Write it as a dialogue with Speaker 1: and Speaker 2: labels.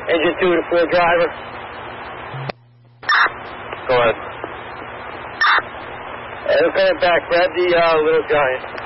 Speaker 1: Engine 2 to 4 driver.
Speaker 2: Go ahead.
Speaker 1: We're coming back. Grab the Little Giant.